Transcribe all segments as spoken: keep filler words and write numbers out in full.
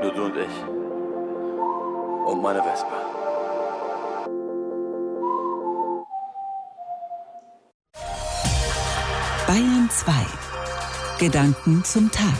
Nur du und ich. Und meine Vespa. Bayern zwei. Gedanken zum Tag.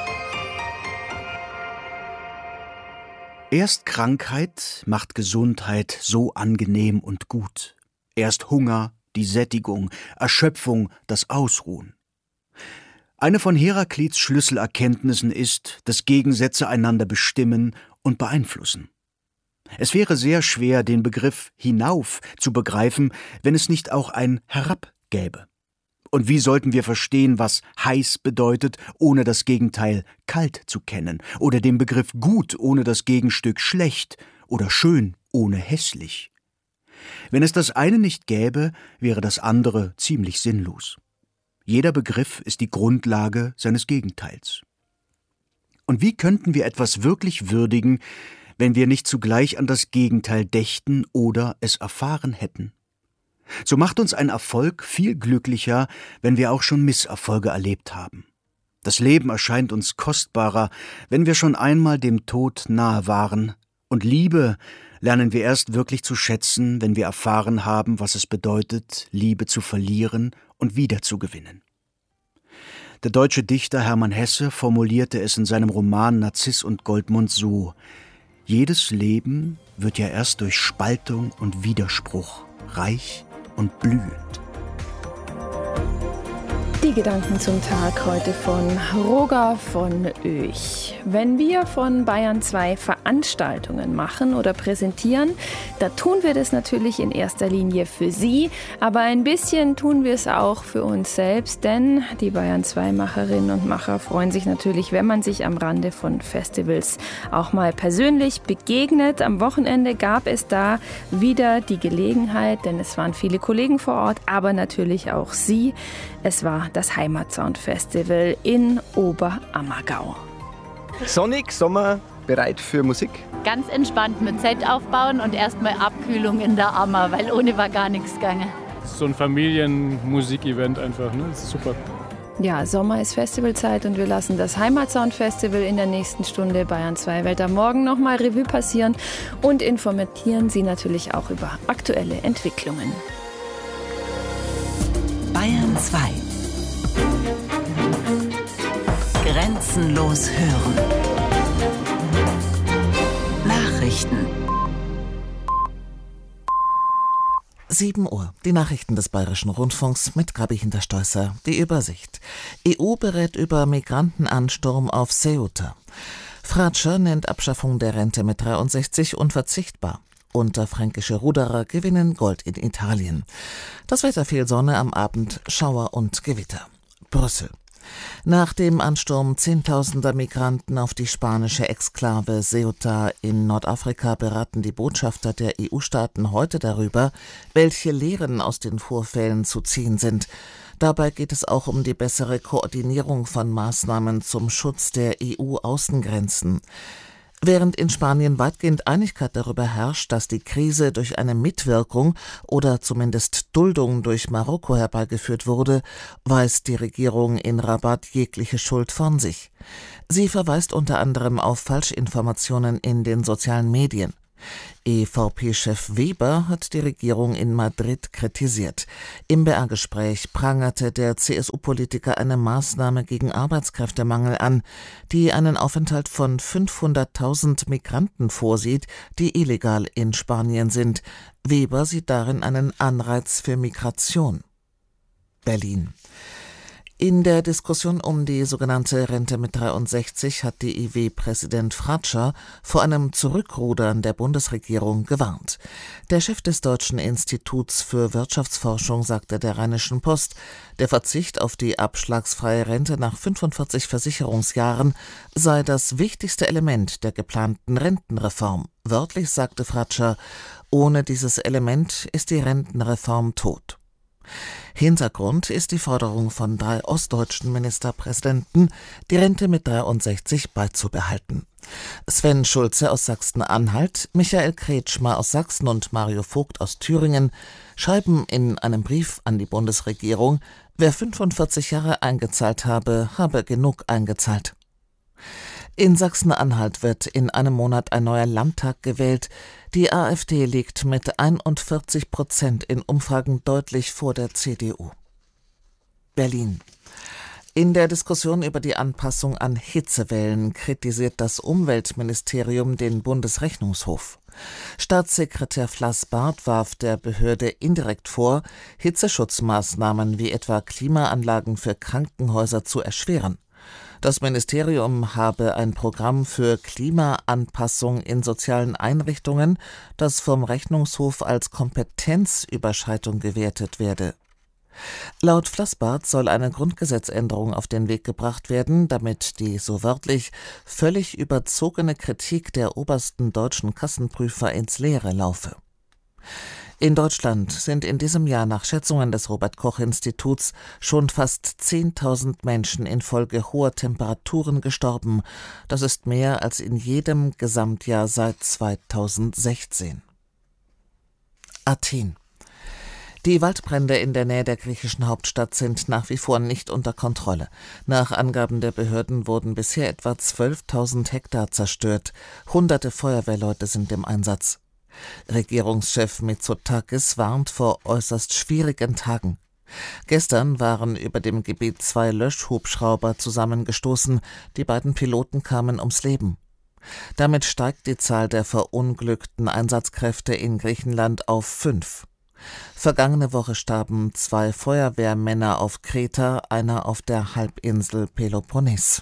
Erst Krankheit macht Gesundheit so angenehm und gut. Erst Hunger, die Sättigung, Erschöpfung, das Ausruhen. Eine von Heraklits Schlüsselerkenntnissen ist, dass Gegensätze einander bestimmen und beeinflussen. Es wäre sehr schwer, den Begriff hinauf zu begreifen, wenn es nicht auch ein herab gäbe. Und wie sollten wir verstehen, was heiß bedeutet, ohne das Gegenteil kalt zu kennen, oder den Begriff gut ohne das Gegenstück schlecht oder schön ohne hässlich? Wenn es das eine nicht gäbe, wäre das andere ziemlich sinnlos. Jeder Begriff ist die Grundlage seines Gegenteils. Und wie könnten wir etwas wirklich würdigen, wenn wir nicht zugleich an das Gegenteil dächten oder es erfahren hätten? So macht uns ein Erfolg viel glücklicher, wenn wir auch schon Misserfolge erlebt haben. Das Leben erscheint uns kostbarer, wenn wir schon einmal dem Tod nahe waren. Und Liebe lernen wir erst wirklich zu schätzen, wenn wir erfahren haben, was es bedeutet, Liebe zu verlieren und wiederzugewinnen. Der deutsche Dichter Hermann Hesse formulierte es in seinem Roman Narziss und Goldmund so: Jedes Leben wird ja erst durch Spaltung und Widerspruch reich und blühend. Die Gedanken zum Tag heute von Roger von Oech. Wenn wir von Bayern zwei Veranstaltungen machen oder präsentieren, da tun wir das natürlich in erster Linie für Sie, aber ein bisschen tun wir es auch für uns selbst, denn die Bayern zwei Macherinnen und Macher freuen sich natürlich, wenn man sich am Rande von Festivals auch mal persönlich begegnet. Am Wochenende gab es da wieder die Gelegenheit, denn es waren viele Kollegen vor Ort, aber natürlich auch Sie. Es war das Heimatsound-Festival in Oberammergau. Sonnig, Sommer, bereit für Musik? Ganz entspannt mit Zelt aufbauen und erstmal Abkühlung in der Ammer, weil ohne war gar nichts gegangen. So ein Familienmusik-Event einfach, ne? Das ist super. Ja, Sommer ist Festivalzeit und wir lassen das Heimatsound-Festival in der nächsten Stunde Bayern zwei Welt am Morgen nochmal Revue passieren und informieren Sie natürlich auch über aktuelle Entwicklungen. Bayern zwei. Grenzenlos hören. Nachrichten. sieben Uhr. Die Nachrichten des Bayerischen Rundfunks mit Gabi Hinterstoisser. Die Übersicht. E U berät über Migrantenansturm auf Ceuta. Fratscher nennt Abschaffung der Rente mit dreiundsechzig unverzichtbar. Unterfränkische Ruderer gewinnen Gold in Italien. Das Wetter: viel Sonne, am Abend Schauer und Gewitter. Brüssel. Nach dem Ansturm zehntausender Migranten auf die spanische Exklave Ceuta in Nordafrika beraten die Botschafter der E U-Staaten heute darüber, welche Lehren aus den Vorfällen zu ziehen sind. Dabei geht es auch um die bessere Koordinierung von Maßnahmen zum Schutz der E U-Außengrenzen. Während in Spanien weitgehend Einigkeit darüber herrscht, dass die Krise durch eine Mitwirkung oder zumindest Duldung durch Marokko herbeigeführt wurde, weist die Regierung in Rabat jegliche Schuld von sich. Sie verweist unter anderem auf Falschinformationen in den sozialen Medien. E V P-Chef Weber hat die Regierung in Madrid kritisiert. Im B R-Gespräch prangerte der C S U-Politiker eine Maßnahme gegen Arbeitskräftemangel an, die einen Aufenthalt von fünfhunderttausend Migranten vorsieht, die illegal in Spanien sind. Weber sieht darin einen Anreiz für Migration. Berlin. In der Diskussion um die sogenannte Rente mit dreiundsechzig hat die I W-Präsident Fratscher vor einem Zurückrudern der Bundesregierung gewarnt. Der Chef des Deutschen Instituts für Wirtschaftsforschung sagte der Rheinischen Post, der Verzicht auf die abschlagsfreie Rente nach fünfundvierzig Versicherungsjahren sei das wichtigste Element der geplanten Rentenreform. Wörtlich sagte Fratscher, ohne dieses Element ist die Rentenreform tot. Hintergrund ist die Forderung von drei ostdeutschen Ministerpräsidenten, die Rente mit dreiundsechzig beizubehalten. Sven Schulze aus Sachsen-Anhalt, Michael Kretschmer aus Sachsen und Mario Vogt aus Thüringen schreiben in einem Brief an die Bundesregierung, wer fünfundvierzig Jahre eingezahlt habe, habe genug eingezahlt. In Sachsen-Anhalt wird in einem Monat ein neuer Landtag gewählt. Die AfD liegt mit einundvierzig Prozent in Umfragen deutlich vor der C D U. Berlin. In der Diskussion über die Anpassung an Hitzewellen kritisiert das Umweltministerium den Bundesrechnungshof. Staatssekretär Flassbart warf der Behörde indirekt vor, Hitzeschutzmaßnahmen wie etwa Klimaanlagen für Krankenhäuser zu erschweren. Das Ministerium habe ein Programm für Klimaanpassung in sozialen Einrichtungen, das vom Rechnungshof als Kompetenzüberschreitung gewertet werde. Laut Flassbart soll eine Grundgesetzänderung auf den Weg gebracht werden, damit die, so wörtlich, völlig überzogene Kritik der obersten deutschen Kassenprüfer ins Leere laufe. In Deutschland sind in diesem Jahr nach Schätzungen des Robert-Koch-Instituts schon fast zehntausend Menschen infolge hoher Temperaturen gestorben. Das ist mehr als in jedem Gesamtjahr seit zweitausendsechzehn. Athen. Die Waldbrände in der Nähe der griechischen Hauptstadt sind nach wie vor nicht unter Kontrolle. Nach Angaben der Behörden wurden bisher etwa zwölftausend Hektar zerstört. Hunderte Feuerwehrleute sind im Einsatz. Regierungschef Mitsotakis warnt vor äußerst schwierigen Tagen. Gestern waren über dem Gebiet zwei Löschhubschrauber zusammengestoßen. Die beiden Piloten kamen ums Leben. Damit steigt die Zahl der verunglückten Einsatzkräfte in Griechenland auf fünf. Vergangene Woche starben zwei Feuerwehrmänner auf Kreta, einer auf der Halbinsel Peloponnes.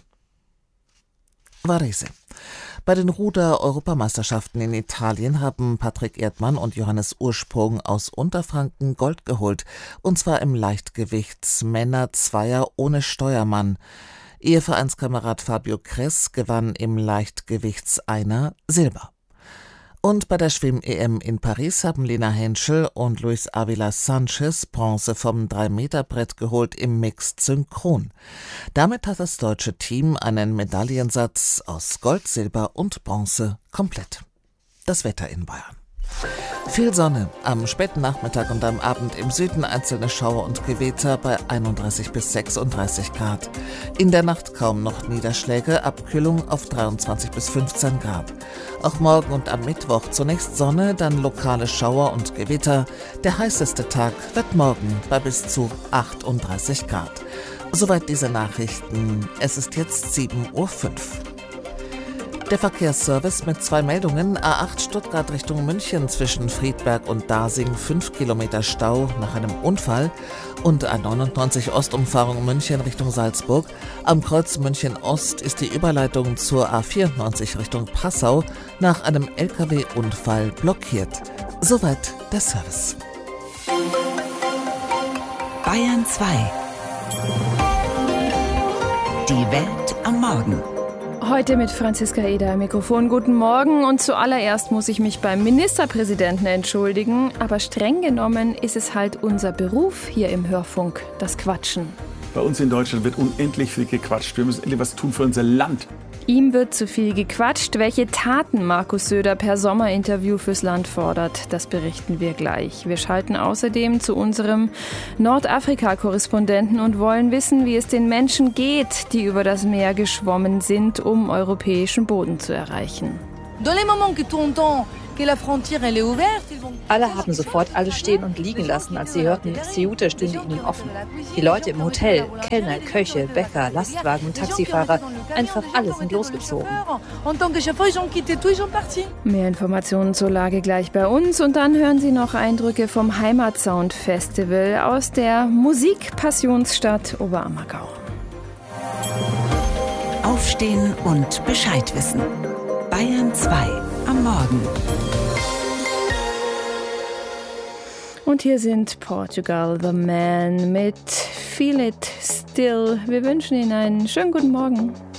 Varese. Bei den Ruder-Europameisterschaften in Italien haben Patrick Erdmann und Johannes Ursprung aus Unterfranken Gold geholt, und zwar im Leichtgewichtsmänner-Zweier ohne Steuermann. Ihr Vereinskamerad Fabio Kress gewann im Leichtgewichtseiner Silber. Und bei der Schwimm-E M in Paris haben Lena Henschel und Luis Avila Sanchez Bronze vom drei Meter Brett geholt im Mixed Synchron. Damit hat das deutsche Team einen Medaillensatz aus Gold, Silber und Bronze komplett. Das Wetter in Bayern. Viel Sonne, am späten Nachmittag und am Abend im Süden einzelne Schauer und Gewitter bei einunddreißig bis sechsunddreißig Grad. In der Nacht kaum noch Niederschläge, Abkühlung auf dreiundzwanzig bis fünfzehn Grad. Auch morgen und am Mittwoch zunächst Sonne, dann lokale Schauer und Gewitter. Der heißeste Tag wird morgen bei bis zu achtunddreißig Grad. Soweit diese Nachrichten. Es ist jetzt sieben Uhr fünf. Der Verkehrsservice mit zwei Meldungen: A acht Stuttgart Richtung München zwischen Friedberg und Dasing fünf Kilometer Stau nach einem Unfall, und A neunundneunzig Ostumfahrung München Richtung Salzburg. Am Kreuz München Ost ist die Überleitung zur A vierundneunzig Richtung Passau nach einem L K W-Unfall blockiert. Soweit der Service. Bayern zwei. Die Welt am Morgen. Heute mit Franziska Eder am Mikrofon. Guten Morgen, und zuallererst muss ich mich beim Ministerpräsidenten entschuldigen, aber streng genommen ist es halt unser Beruf hier im Hörfunk, das Quatschen. Bei uns in Deutschland wird unendlich viel gequatscht. Wir müssen endlich was tun für unser Land. Ihm wird zu viel gequatscht. Welche Taten Markus Söder per Sommerinterview fürs Land fordert, das berichten wir gleich. Wir schalten außerdem zu unserem Nordafrika-Korrespondenten und wollen wissen, wie es den Menschen geht, die über das Meer geschwommen sind, um europäischen Boden zu erreichen. Alle haben sofort alles stehen und liegen lassen, als sie hörten, Ceuta stünde ihnen offen. Die Leute im Hotel, Kellner, Köche, Bäcker, Lastwagen, Taxifahrer, einfach alle sind losgezogen. Mehr Informationen zur Lage gleich bei uns, und dann hören Sie noch Eindrücke vom Heimatsound Festival aus der Musikpassionsstadt Oberammergau. Aufstehen und Bescheid wissen. Bayern zwei am Morgen. Und hier sind Portugal the Man mit Feel It Still. Wir wünschen Ihnen einen schönen guten Morgen.